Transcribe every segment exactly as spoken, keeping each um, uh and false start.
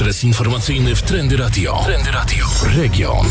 adres informacyjny w Trendy Radio. Trendy Radio. Region.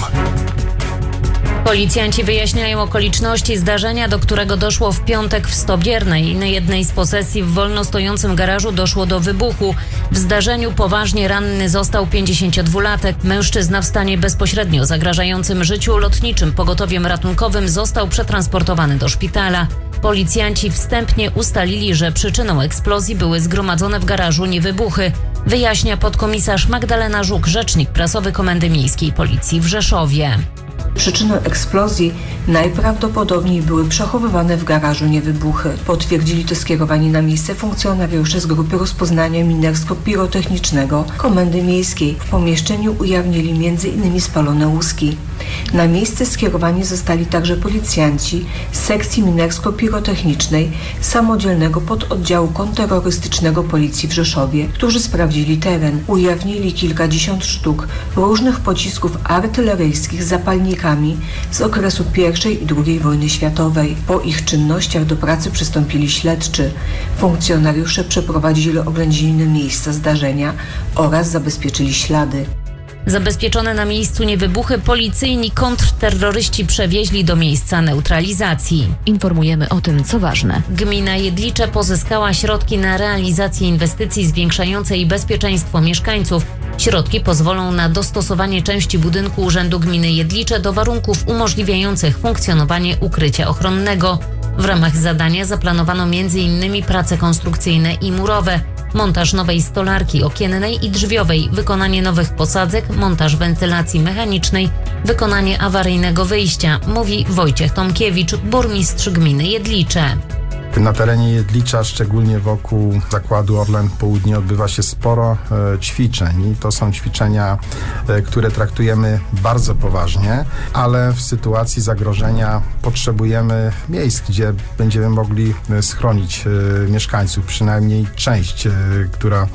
Policjanci wyjaśniają okoliczności zdarzenia, do którego doszło w piątek w Stobiernej. Na jednej z posesji w wolno stojącym garażu doszło do wybuchu. W zdarzeniu poważnie ranny został pięćdziesięciodwulatek. Mężczyzna w stanie bezpośrednio zagrażającym życiu lotniczym pogotowiem ratunkowym został przetransportowany do szpitala. Policjanci wstępnie ustalili, że przyczyną eksplozji były zgromadzone w garażu niewybuchy. Wyjaśnia podkomisarz Magdalena Żuk, rzecznik prasowy Komendy Miejskiej Policji w Rzeszowie. Przyczyną eksplozji najprawdopodobniej były przechowywane w garażu niewybuchy. Potwierdzili to skierowani na miejsce funkcjonariusze z grupy rozpoznania minersko-pirotechnicznego Komendy Miejskiej. W pomieszczeniu ujawnili między innymi spalone łuski. Na miejsce skierowani zostali także policjanci z sekcji minersko-pirotechnicznej Samodzielnego Pododdziału Kontrterrorystycznego Policji w Rzeszowie, którzy sprawdzili teren. Ujawnili kilkadziesiąt sztuk różnych pocisków artyleryjskich z zapalnikami z okresu pierwszej i drugiej wojny światowej. Po ich czynnościach do pracy przystąpili śledczy. Funkcjonariusze przeprowadzili oględziny miejsca zdarzenia oraz zabezpieczyli ślady. Zabezpieczone na miejscu niewybuchy policyjni kontrterroryści przewieźli do miejsca neutralizacji. Informujemy o tym, co ważne. Gmina Jedlicze pozyskała środki na realizację inwestycji zwiększającej bezpieczeństwo mieszkańców. Środki pozwolą na dostosowanie części budynku Urzędu Gminy Jedlicze do warunków umożliwiających funkcjonowanie ukrycia ochronnego. W ramach zadania zaplanowano między innymi prace konstrukcyjne i murowe, montaż nowej stolarki okiennej i drzwiowej, wykonanie nowych posadzek, montaż wentylacji mechanicznej, wykonanie awaryjnego wyjścia, mówi Wojciech Tomkiewicz, burmistrz gminy Jedlicze. Na terenie Jedlicza, szczególnie wokół zakładu Orlen Południe, odbywa się sporo e, ćwiczeń i to są ćwiczenia, e, które traktujemy bardzo poważnie, ale w sytuacji zagrożenia potrzebujemy miejsc, gdzie będziemy mogli schronić e, mieszkańców, przynajmniej część, e, która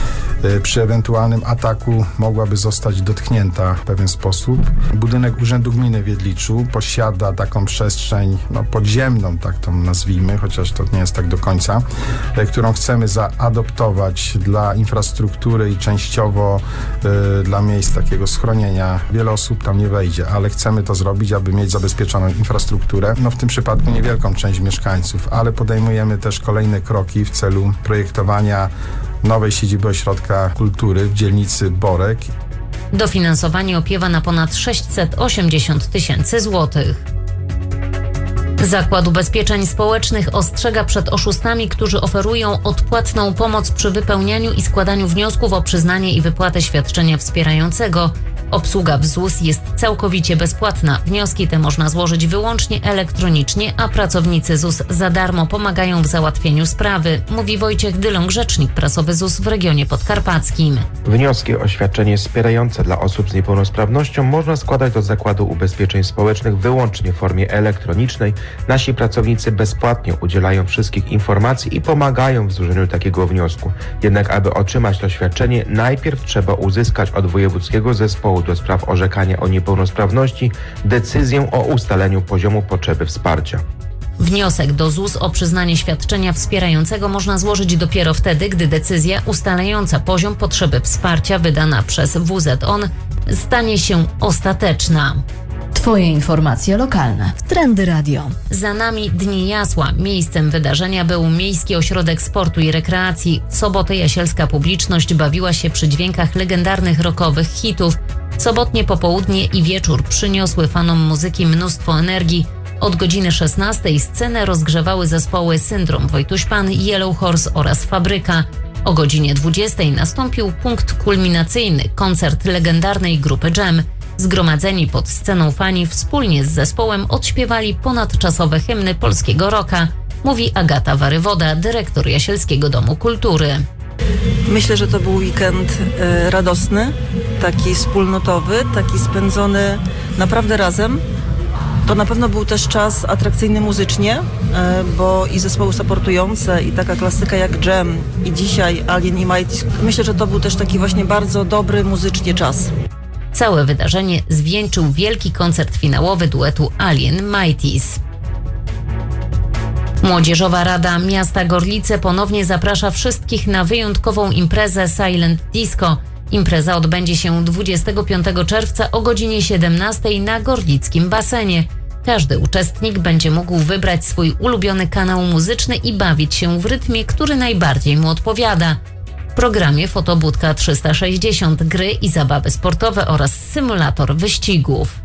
przy ewentualnym ataku mogłaby zostać dotknięta w pewien sposób. Budynek Urzędu Gminy w Jedliczu posiada taką przestrzeń no, podziemną, tak to nazwijmy, chociaż to nie jest tak do końca, którą chcemy zaadoptować dla infrastruktury i częściowo y, dla miejsc takiego schronienia. Wiele osób tam nie wejdzie, ale chcemy to zrobić, aby mieć zabezpieczoną infrastrukturę. No w tym przypadku niewielką część mieszkańców, ale podejmujemy też kolejne kroki w celu projektowania nowej siedziby Ośrodka Kultury w dzielnicy Borek. Dofinansowanie opiewa na ponad sześćset osiemdziesiąt tysięcy złotych. Zakład Ubezpieczeń Społecznych ostrzega przed oszustami, którzy oferują odpłatną pomoc przy wypełnianiu i składaniu wniosków o przyznanie i wypłatę świadczenia wspierającego. Obsługa w Z U S jest całkowicie bezpłatna. Wnioski te można złożyć wyłącznie elektronicznie, a pracownicy Z U S za darmo pomagają w załatwieniu sprawy, mówi Wojciech Dylong, rzecznik prasowy Z U S w regionie podkarpackim. Wnioski o świadczenie wspierające dla osób z niepełnosprawnością można składać do Zakładu Ubezpieczeń Społecznych wyłącznie w formie elektronicznej. Nasi pracownicy bezpłatnie udzielają wszystkich informacji i pomagają w złożeniu takiego wniosku. Jednak aby otrzymać to świadczenie, najpierw trzeba uzyskać od Wojewódzkiego Zespołu do spraw orzekania o niepełnosprawności decyzję o ustaleniu poziomu potrzeby wsparcia. Wniosek do Z U S o przyznanie świadczenia wspierającego można złożyć dopiero wtedy, gdy decyzja ustalająca poziom potrzeby wsparcia wydana przez W Z O N stanie się ostateczna. Twoje informacje lokalne w Trendy Radio. Za nami Dni Jasła. Miejscem wydarzenia był Miejski Ośrodek Sportu i Rekreacji. W sobotę jasielska publiczność bawiła się przy dźwiękach legendarnych rockowych hitów. Sobotnie popołudnie i wieczór przyniosły fanom muzyki mnóstwo energii. Od godziny szesnastej scenę rozgrzewały zespoły Syndrom Wojtuś Pan, Yellow Horse oraz Fabryka. O godzinie dwudziestej nastąpił punkt kulminacyjny, koncert legendarnej grupy Dżem. Zgromadzeni pod sceną fani wspólnie z zespołem odśpiewali ponadczasowe hymny polskiego rocka, mówi Agata Warywoda, dyrektor Jasielskiego Domu Kultury. Myślę, że to był weekend e, radosny, taki wspólnotowy, taki spędzony naprawdę razem. To na pewno był też czas atrakcyjny muzycznie, e, bo i zespoły supportujące, i taka klasyka jak Dżem, i dzisiaj Alien i Mighty. Myślę, że to był też taki właśnie bardzo dobry muzycznie czas. Całe wydarzenie zwieńczył wielki koncert finałowy duetu Alien Mighties. Młodzieżowa Rada Miasta Gorlice ponownie zaprasza wszystkich na wyjątkową imprezę Silent Disco. Impreza odbędzie się dwudziestego piątego czerwca o godzinie siedemnastej na Gorlickim Basenie. Każdy uczestnik będzie mógł wybrać swój ulubiony kanał muzyczny i bawić się w rytmie, który najbardziej mu odpowiada. W programie Fotobudka trzysta sześćdziesiąt, gry i zabawy sportowe oraz symulator wyścigów.